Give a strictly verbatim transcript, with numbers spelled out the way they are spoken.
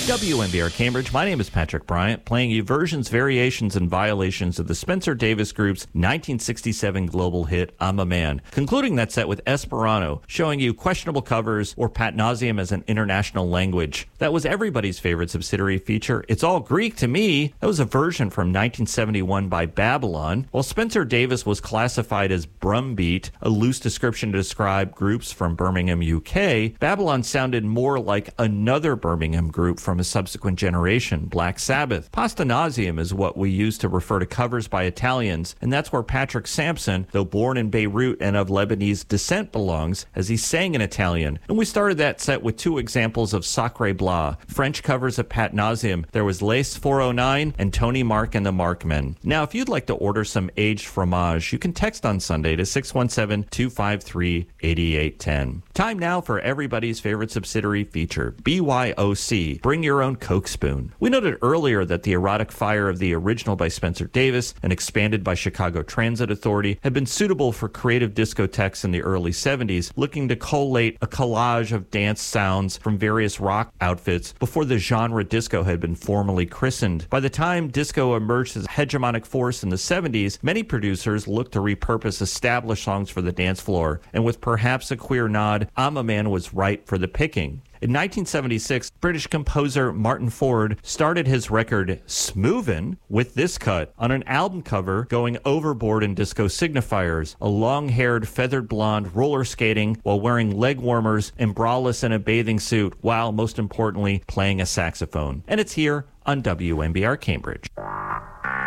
W M B R Cambridge, my name is Patrick Bryant, playing you versions, variations, and violations of the Spencer Davis Group's nineteen sixty-seven global hit, I'm a Man. Concluding that set with Esperanto, showing you questionable covers or Pat nauseam as an international language. That was everybody's favorite subsidiary feature, It's All Greek to Me. That was a version from nineteen seventy-one by Babylon. While Spencer Davis was classified as Brumbeat, a loose description to describe groups from Birmingham, U K, Babylon sounded more like another Birmingham group from a subsequent generation, Black Sabbath. Pasta nauseam is what we use to refer to covers by Italians, and that's where Patrick Sampson, though born in Beirut and of Lebanese descent, belongs, as he sang in Italian. And we started that set with two examples of Sacre Blah, French covers of Pat nauseam. There was Lace four oh nine and Tony Mark and the Markmen. Now, if you'd like to order some aged fromage, you can text on Sunday to six one seven, two five three, eight eight one zero. Time now for everybody's favorite subsidiary feature, B Y O C, Bring Your Own Coke Spoon. We noted earlier that the erotic fire of the original by Spencer Davis and expanded by Chicago Transit Authority had been suitable for creative discotheques in the early seventies, looking to collate a collage of dance sounds from various rock outfits before the genre disco had been formally christened. By the time disco emerged as a hegemonic force in the seventies, many producers looked to repurpose established songs for the dance floor, and with perhaps a queer nod, I'm a Man was ripe for the picking. In nineteen seventy-six, British composer Martin Ford started his record Smoovin' with this cut on an album cover going overboard in disco signifiers, a long-haired, feathered blonde roller skating while wearing leg warmers and braless in a bathing suit, while, most importantly, playing a saxophone. And it's here on W M B R Cambridge.